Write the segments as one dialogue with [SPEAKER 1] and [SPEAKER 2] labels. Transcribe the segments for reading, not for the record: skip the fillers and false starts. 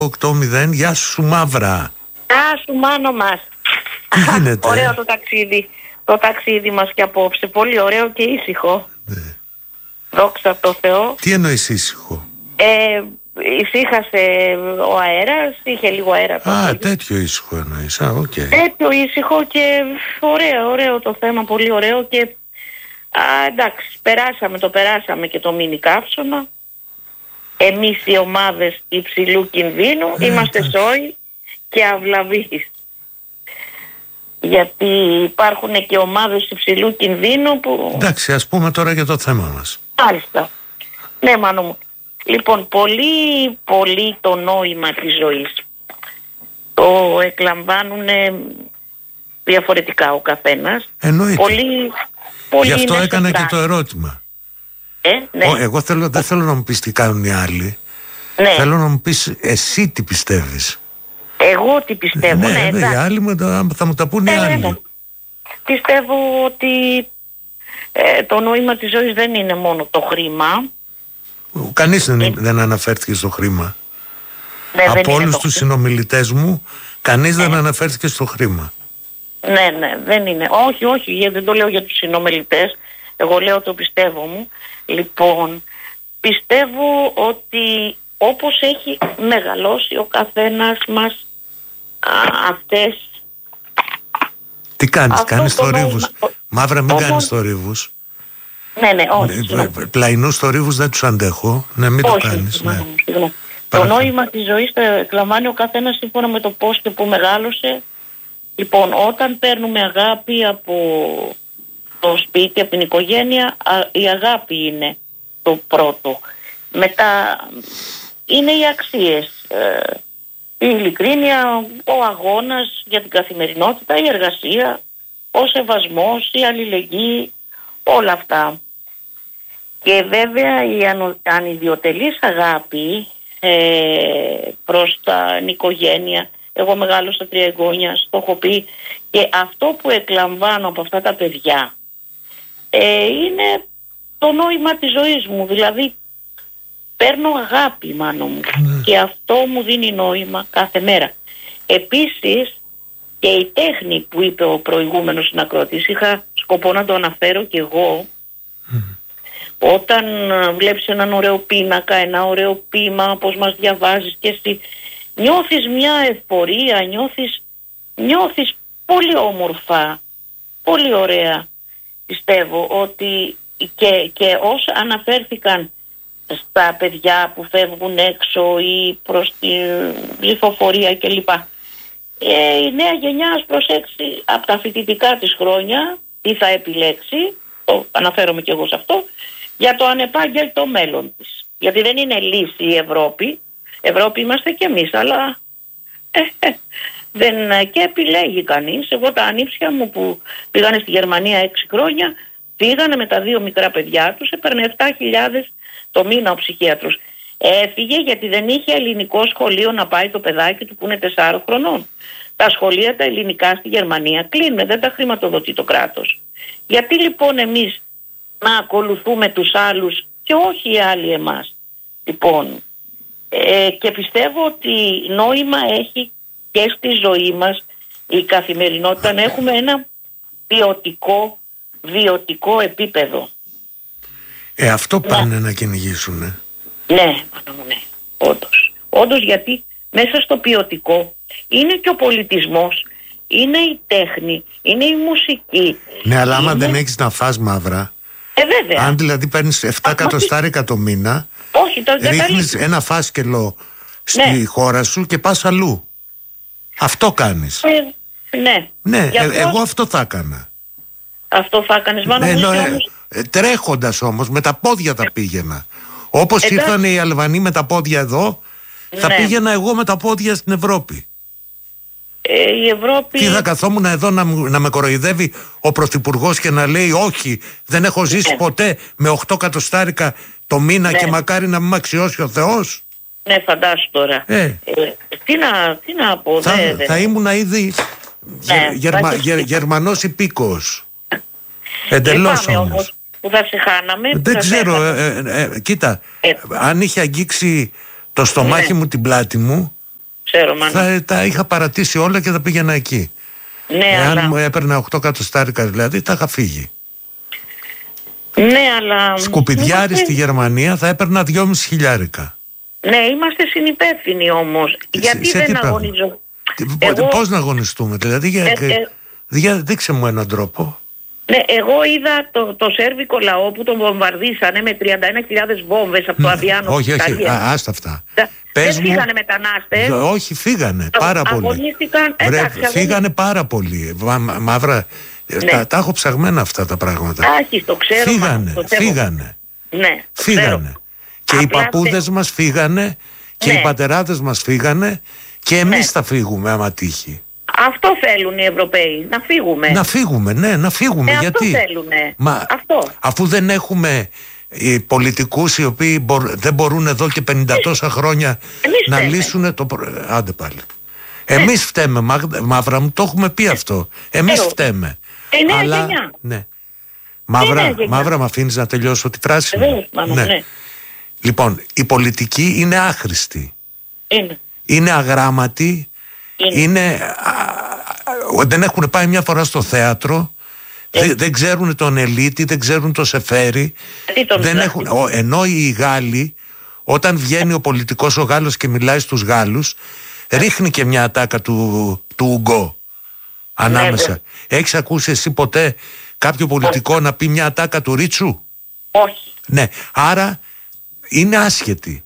[SPEAKER 1] 8-0, γεια σου Μαύρα.
[SPEAKER 2] Γεια σου Μάνο μας.
[SPEAKER 1] Τι γίνεται?
[SPEAKER 2] Ωραίο το ταξίδι. Το ταξίδι μας και απόψε. Πολύ ωραίο και ήσυχο.
[SPEAKER 1] Ναι.
[SPEAKER 2] Δόξα τω Θεώ.
[SPEAKER 1] Τι εννοείς ήσυχο?
[SPEAKER 2] Ησύχασε ο αέρας, είχε λίγο αέρα.
[SPEAKER 1] Τέτοιο ήσυχο εννοείς. Okay.
[SPEAKER 2] Τέτοιο ήσυχο και ωραίο το θέμα, πολύ ωραίο και εντάξει, περάσαμε και το μίνι καύσωνα. Εμείς οι ομάδες υψηλού κινδύνου είμαστε σόοι και αυλαβείς. Γιατί υπάρχουν και ομάδες υψηλού κινδύνου που...
[SPEAKER 1] Εντάξει, ας πούμε τώρα για το θέμα μας.
[SPEAKER 2] Μάλιστα. Ναι, Μάνο μου. Λοιπόν, πολύ το νόημα της ζωής το εκλαμβάνουν διαφορετικά ο καθένας.
[SPEAKER 1] Εννοείται.
[SPEAKER 2] Πολύ
[SPEAKER 1] γι' αυτό έκανα και το ερώτημα.
[SPEAKER 2] Ναι.
[SPEAKER 1] Εγώ δεν θέλω να μου πεις τι κάνουν οι άλλοι.
[SPEAKER 2] Ναι.
[SPEAKER 1] Θέλω να μου πεις εσύ τι πιστεύεις.
[SPEAKER 2] Εγώ τι πιστεύω.
[SPEAKER 1] Οι άλλοι θα μου τα πούνε οι άλλοι.
[SPEAKER 2] Ναι. Πιστεύω ότι το νόημα της ζωής δεν είναι μόνο το χρήμα.
[SPEAKER 1] Κανείς δεν αναφέρθηκε στο χρήμα. Από όλους τους συνομιλητές μου κανείς δεν αναφέρθηκε στο χρήμα.
[SPEAKER 2] Ναι, δεν είναι. Όχι, δεν το λέω για τους συνομιλητές. Εγώ λέω το πιστεύω μου. Λοιπόν, πιστεύω ότι όπως έχει μεγαλώσει ο καθένας μας αυτές...
[SPEAKER 1] Τι κάνεις θορύβους? Μαύρα, μην κάνεις θορύβους.
[SPEAKER 2] Ναι, όχι.
[SPEAKER 1] Πλαϊνούς θορύβους δεν τους αντέχω. Ναι, μην το κάνεις. Ναι.
[SPEAKER 2] Το νόημα της ζωής το εκλαμβάνει ο καθένας σύμφωνα με το πώς και που μεγάλωσε. Λοιπόν, όταν παίρνουμε αγάπη από το σπίτι, από την οικογένεια, η αγάπη είναι το πρώτο. Μετά είναι οι αξίες, η ειλικρίνεια, ο αγώνας για την καθημερινότητα, η εργασία, ο σεβασμός, η αλληλεγγύη, όλα αυτά. Και βέβαια η ανιδιοτελής αγάπη προς την οικογένεια. Εγώ μεγάλωσα 3 εγγόνια, το έχω πει, και αυτό που εκλαμβάνω από αυτά τα παιδιά είναι το νόημα της ζωής μου. Δηλαδή παίρνω αγάπη, Μάνο μου, και αυτό μου δίνει νόημα κάθε μέρα. Επίσης και η τέχνη που είπε ο προηγούμενος συνακροατής, είχα σκοπό να το αναφέρω και εγώ. Όταν βλέπεις έναν ωραίο πίνακα, ένα ωραίο ποίημα, όπως μας διαβάζεις και εσύ, νιώθεις μια εφορία, νιώθεις πολύ όμορφα, πολύ ωραία. Πιστεύω ότι και όσοι αναφέρθηκαν στα παιδιά που φεύγουν έξω ή προς τη ψηφοφορία κλπ. Η νέα γενιά ας προσέξει από τα φοιτητικά της χρόνια τι θα επιλέξει, το αναφέρομαι και εγώ σε αυτό, για το ανεπάγγελτο μέλλον της. Γιατί δεν είναι λύση η Ευρώπη. Ευρώπη είμαστε κι εμείς, αλλά δεν και επιλέγει κανείς. Εγώ τα ανήψια μου που πήγανε στη Γερμανία 6 χρόνια, πήγανε με τα 2 μικρά παιδιά τους, έπαιρνε 7.000 το μήνα ο ψυχίατρος. Έφυγε γιατί δεν είχε ελληνικό σχολείο να πάει το παιδάκι του που είναι 4 χρονών. Τα σχολεία τα ελληνικά στη Γερμανία κλείνουν, δεν τα χρηματοδοτεί το κράτος. Γιατί λοιπόν εμείς να ακολουθούμε τους άλλους και όχι οι άλλοι εμάς? Λοιπόν, και πιστεύω ότι νόημα έχει και στη ζωή μας η καθημερινότητα να έχουμε ένα βιωτικό επίπεδο.
[SPEAKER 1] Αυτό πάνε να κυνηγήσουνε.
[SPEAKER 2] Ναι, όντως, γιατί μέσα στο ποιοτικό είναι και ο πολιτισμός, είναι η τέχνη, είναι η μουσική.
[SPEAKER 1] Ναι, αλλά άμα δεν έχεις να φας, Μαύρα,
[SPEAKER 2] βέβαια.
[SPEAKER 1] Αν δηλαδή παίρνεις 7 εκατοστάρικα το μήνα, ρίχνεις ένα φάσκελο στη χώρα σου και πας αλλού. Αυτό κάνεις. Ναι, εγώ αυτό θα έκανα.
[SPEAKER 2] Αυτό θα έκανες, Μάνο?
[SPEAKER 1] Τρέχοντας όμως, με τα πόδια θα πήγαινα. Όπως ήρθαν οι Αλβανοί με τα πόδια εδώ, θα πήγαινα εγώ με τα πόδια στην Ευρώπη.
[SPEAKER 2] Η Ευρώπη...
[SPEAKER 1] Τι θα καθόμουν εδώ να με κοροϊδεύει ο Πρωθυπουργός και να λέει όχι, δεν έχω ζήσει ποτέ με 8 εκατοστάρικα το μήνα και μακάρι να μην με αξιώσει ο Θεός.
[SPEAKER 2] Ναι, φαντάσου τώρα. Τι να πω.
[SPEAKER 1] Θα ήμουν ήδη Γερμανός υπήκοος. Εντελώς όμως.
[SPEAKER 2] Που θα σε χάναμε.
[SPEAKER 1] Δεν ξέρω, κοίτα, αν είχε αγγίξει το στομάχι μου την πλάτη μου,
[SPEAKER 2] Ξέρω,
[SPEAKER 1] τα είχα παρατήσει όλα και τα πήγαινα εκεί.
[SPEAKER 2] Ναι,
[SPEAKER 1] εάν μου έπαιρνα 8 εκατοστάρικα δηλαδή, τα είχα φύγει.
[SPEAKER 2] Ναι, αλλά...
[SPEAKER 1] Σκουπιδιάρι στη Γερμανία θα έπαιρνα 2.500 χιλιάρικα.
[SPEAKER 2] Ναι, είμαστε συνυπεύθυνοι όμως. Γιατί δεν αγωνίζω?
[SPEAKER 1] Πώς να αγωνιστούμε, δηλαδή, δείξε μου έναν τρόπο.
[SPEAKER 2] Ναι, εγώ είδα το σέρβικο λαό που τον βομβαρδίσανε με 31.000 βόμβες από το Αδιάνο.
[SPEAKER 1] Όχι, άστα αυτά.
[SPEAKER 2] Δεν φύγανε μετανάστες.
[SPEAKER 1] Όχι, φύγανε πάρα πολύ.
[SPEAKER 2] Αγωνίστηκαν.
[SPEAKER 1] Φύγανε πάρα πολύ. Μαύρα, τα έχω ψαγμένα αυτά τα πράγματα.
[SPEAKER 2] Το ξέρω.
[SPEAKER 1] Φύγανε.
[SPEAKER 2] Ναι,
[SPEAKER 1] φύγανε. Και οι παππούδες μας φύγανε και οι πατεράδες μας φύγανε και εμείς θα φύγουμε άμα τύχει.
[SPEAKER 2] Αυτό θέλουν οι Ευρωπαίοι, να φύγουμε.
[SPEAKER 1] Να φύγουμε. Γιατί?
[SPEAKER 2] Αυτό θέλουνε.
[SPEAKER 1] Αφού δεν έχουμε οι πολιτικούς οι οποίοι δεν μπορούν εδώ και 50 τόσα χρόνια να λύσουν το άντε πάλι. Εμείς φταίμε, Μαύρα μου, το έχουμε πει αυτό. Εμείς φταίμε. Αλλά ναι. Μαύρα, μ' αφήνεις να τελειώσω τη φράση μου? Ναι. Λοιπόν, η πολιτική είναι άχρηστη. Είναι αγράμματη. Δεν έχουν πάει μια φορά στο θέατρο. Δεν ξέρουν τον Ελίτη, δεν ξέρουν το Σεφέρι. Ενώ οι Γάλλοι, όταν βγαίνει ο πολιτικός ο Γάλλος και μιλάει στους Γάλλους, ρίχνει και μια ατάκα του Ουγκό ανάμεσα. Έχεις ακούσει εσύ ποτέ κάποιο πολιτικό να πει μια ατάκα του Ρίτσου?
[SPEAKER 2] Όχι.
[SPEAKER 1] Ναι, άρα είναι άσχετοι.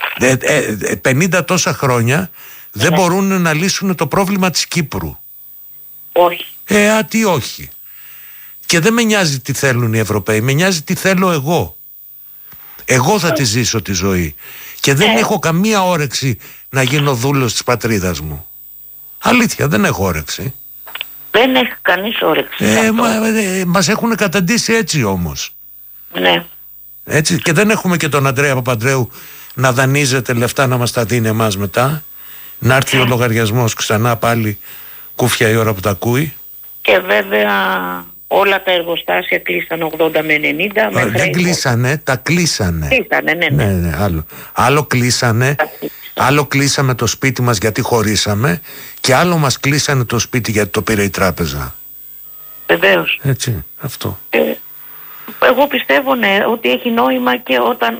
[SPEAKER 1] 50 τόσα χρόνια δεν μπορούν να λύσουν το πρόβλημα της Κύπρου.
[SPEAKER 2] Όχι.
[SPEAKER 1] Τι όχι. Και δεν με νοιάζει τι θέλουν οι Ευρωπαίοι, με νοιάζει τι θέλω εγώ. Εγώ θα τη ζήσω τη ζωή. Και δεν έχω καμία όρεξη να γίνω δούλος της πατρίδας μου. Αλήθεια, δεν έχω όρεξη.
[SPEAKER 2] Δεν έχει κανείς όρεξη.
[SPEAKER 1] Μας έχουν καταντήσει έτσι όμως.
[SPEAKER 2] Ναι.
[SPEAKER 1] Έτσι, και δεν έχουμε και τον Ανδρέα Παπανδρέου να δανείζεται λεφτά να μας τα δίνει εμάς μετά. Να έρθει ο λογαριασμός ξανά πάλι κούφια η ώρα που τα ακούει. Και
[SPEAKER 2] βέβαια όλα τα εργοστάσια κλείσαν 80 με 90.
[SPEAKER 1] Δεν κλείσανε, τα κλείσανε. Ναι, άλλο κλείσανε. Άλλο κλείσαμε το σπίτι μας γιατί χωρίσαμε και άλλο μας κλείσανε το σπίτι γιατί το πήρε η τράπεζα.
[SPEAKER 2] Βεβαίως.
[SPEAKER 1] Έτσι, αυτό.
[SPEAKER 2] Εγώ πιστεύω ότι έχει νόημα και όταν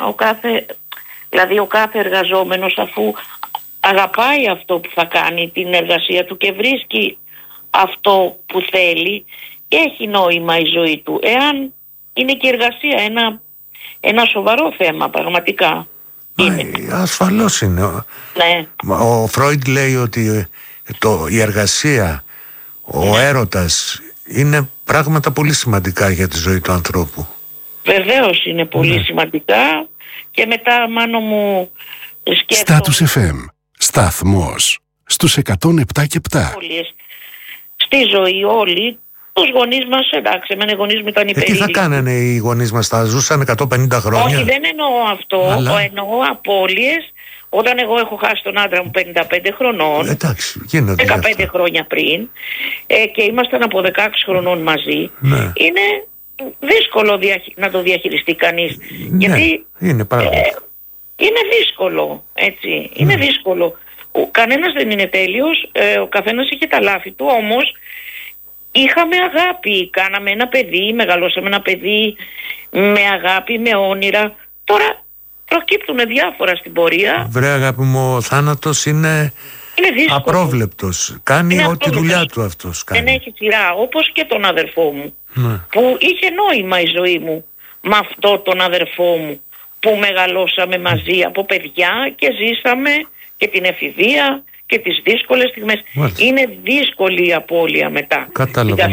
[SPEAKER 2] ο κάθε εργαζόμενος, αφού αγαπάει αυτό που θα κάνει, την εργασία του, και βρίσκει αυτό που θέλει, έχει νόημα η ζωή του. Εάν είναι και η εργασία ένα σοβαρό θέμα πραγματικά.
[SPEAKER 1] Ασφαλώς είναι.
[SPEAKER 2] Ναι.
[SPEAKER 1] Ο Φρόιντ λέει ότι η εργασία, ο έρωτας είναι πράγματα πολύ σημαντικά για τη ζωή του ανθρώπου.
[SPEAKER 2] Βεβαίως είναι πολύ σημαντικά. Και μετά, Μάνο μου, σκέφτομαι...
[SPEAKER 3] Status FM, σταθμός στους 107 και 7.
[SPEAKER 2] Στη ζωή όλοι, τους γονείς μας, εντάξει, εμένα οι γονείς μου ήταν υπερήλικοι.
[SPEAKER 1] Τι θα κάνανε οι γονείς μας, θα ζούσαν 150 χρόνια?
[SPEAKER 2] Όχι, δεν εννοώ αυτό. Εννοώ απώλειες. Όταν εγώ έχω χάσει τον άντρα μου 55 χρονών,
[SPEAKER 1] εντάξει, 15
[SPEAKER 2] χρόνια πριν, και ήμασταν από 16 χρονών μαζί, είναι δύσκολο να το διαχειριστεί κανείς. Γιατί
[SPEAKER 1] είναι
[SPEAKER 2] είναι δύσκολο, έτσι. Είναι δύσκολο. Κανένας δεν είναι τέλειος, ο καθένας είχε τα λάθη του, όμως είχαμε αγάπη, κάναμε ένα παιδί, μεγαλώσαμε ένα παιδί με αγάπη, με όνειρα. Τώρα προκύπτουν διάφορα στην πορεία.
[SPEAKER 1] Βρε αγάπη μου, ο θάνατος είναι απρόβλεπτος. Κάνει ό,τι δουλειά του αυτός κάνει.
[SPEAKER 2] Δεν έχει σειρά, όπως και τον αδερφό μου. Που είχε νόημα η ζωή μου με αυτό τον αδερφό μου, που μεγαλώσαμε μαζί από παιδιά και ζήσαμε και την εφηβεία και τις δύσκολες στιγμές. Είναι δύσκολη η απώλεια μετά.
[SPEAKER 1] Κατάλαβα.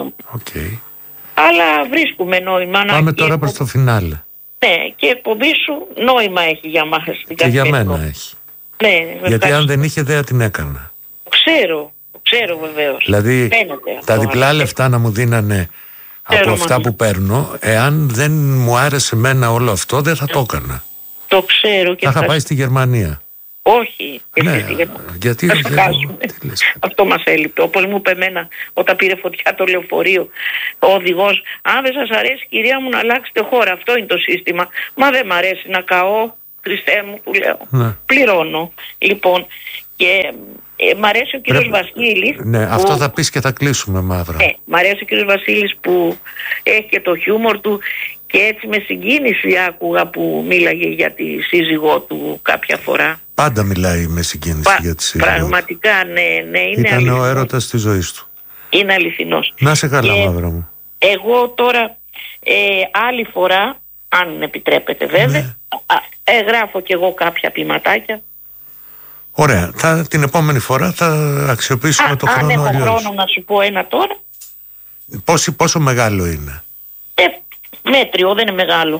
[SPEAKER 2] Αλλά βρίσκουμε νόημα.
[SPEAKER 1] Πάμε τώρα προς το φινάλε.
[SPEAKER 2] Ναι, και η εκπομπή σου νόημα έχει για μας.
[SPEAKER 1] Και για μένα έχει.
[SPEAKER 2] Ναι,
[SPEAKER 1] γιατί αν δεν είχε δεν την έκανα.
[SPEAKER 2] Ξέρω βεβαίως.
[SPEAKER 1] Δηλαδή τα διπλά λεφτά να μου δίνανε από αυτά που παίρνω, εάν δεν μου άρεσε εμένα όλο αυτό, δεν θα το έκανα.
[SPEAKER 2] Το ξέρω. Και
[SPEAKER 1] θα είχα πάει στη Γερμανία.
[SPEAKER 2] Όχι.
[SPEAKER 1] Γιατί
[SPEAKER 2] αυτό μας έλειπε. Όπως μου είπε εμένα όταν πήρε φωτιά το λεωφορείο ο οδηγός, αν δεν σας αρέσει κυρία μου να αλλάξετε χώρα, αυτό είναι το σύστημα. Μα δεν μ' αρέσει να καώ, Χριστέ μου, που λέω. Πληρώνω. Λοιπόν, Και μ' αρέσει ο κύριος Βασίλης.
[SPEAKER 1] Ναι, αυτό θα πεις και θα κλείσουμε, Μαύρα.
[SPEAKER 2] Μ' αρέσει ο κύριος Βασίλης που έχει και το χιούμορ του και έτσι με συγκίνηση άκουγα που μίλαγε για τη σύζυγό του κάποια φορά.
[SPEAKER 1] Πάντα μιλάει με συγκίνηση για τη σύζυγό.
[SPEAKER 2] Πραγματικά, ναι, είναι
[SPEAKER 1] ήταν
[SPEAKER 2] αληθινός.
[SPEAKER 1] ο έρωτας της ζωής του.
[SPEAKER 2] Είναι αληθινός.
[SPEAKER 1] Να σε καλά, Μαύρα μου.
[SPEAKER 2] Εγώ τώρα άλλη φορά, αν επιτρέπετε βέβαια, γράφω κι εγώ κάποια ποιηματάκια.
[SPEAKER 1] Ωραία. Την επόμενη φορά θα αξιοποιήσουμε το χρόνο αλλιώς.
[SPEAKER 2] Αν έχω χρόνο να σου πω ένα τώρα.
[SPEAKER 1] Πόσο μεγάλο είναι?
[SPEAKER 2] Μέτριο, δεν είναι μεγάλο.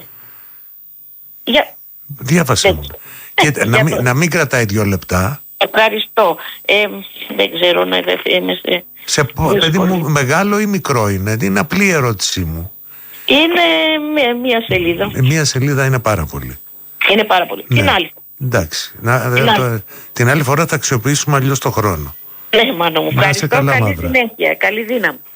[SPEAKER 1] Διάβασε μου. Και να μην κρατάει 2 λεπτά.
[SPEAKER 2] Ευχαριστώ. Δεν ξέρω να
[SPEAKER 1] παιδί μου, μεγάλο ή μικρό είναι? Είναι απλή η ερώτησή μου.
[SPEAKER 2] Είναι μία σελίδα.
[SPEAKER 1] Μία σελίδα είναι πάρα πολύ.
[SPEAKER 2] Είναι πάρα πολύ.
[SPEAKER 1] Ναι.
[SPEAKER 2] Την άλλη.
[SPEAKER 1] Εντάξει. Την άλλη φορά θα αξιοποιήσουμε αλλιώς το χρόνο.
[SPEAKER 2] Ναι, Μάνο μου. Ευχαριστώ. Καλή συνέχεια. Καλή δύναμη.